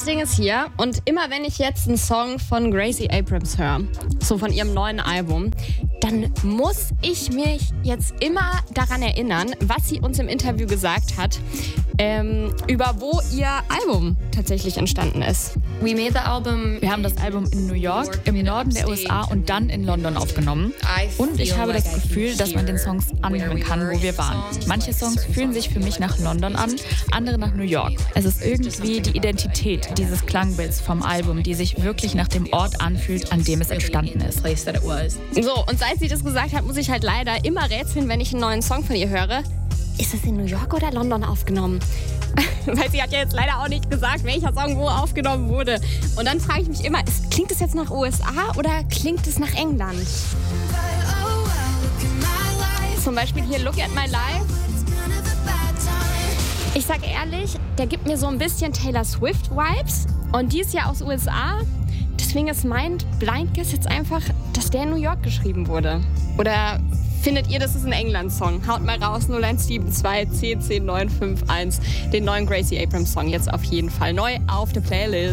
Ding ist hier, und immer wenn ich jetzt einen Song von Gracie Abrams höre, so von ihrem neuen Album, dann muss ich mich jetzt immer daran erinnern, was sie uns im Interview gesagt hat, über wo ihr Album tatsächlich entstanden ist. Wir haben das Album in New York, im Norden der USA und dann in London aufgenommen. Und ich habe das Gefühl, dass man den Songs anhören kann, wo wir waren. Manche Songs fühlen sich für mich nach London an, andere nach New York. Es ist irgendwie die Identität dieses Klangbilds vom Album, die sich wirklich nach dem Ort anfühlt, an dem es entstanden ist. So, und seit sie das gesagt hat, muss ich halt leider immer rätseln, wenn ich einen neuen Song von ihr höre. Ist es in New York oder London aufgenommen? Weil sie hat ja jetzt leider auch nicht gesagt, welcher Song wo aufgenommen wurde. Und dann frage ich mich immer, klingt es jetzt nach USA oder klingt es nach England? Zum Beispiel hier Look at My Life. Ich sag ehrlich, der gibt mir so ein bisschen Taylor Swift-Vibes. Und die ist ja aus USA. Deswegen ist mein Blind Guess jetzt einfach, dass der in New York geschrieben wurde. Oder findet ihr, das ist ein England-Song? Haut mal raus, 0172 10 10 951. Den neuen Gracie Abrams Song jetzt auf jeden Fall neu auf der Playlist.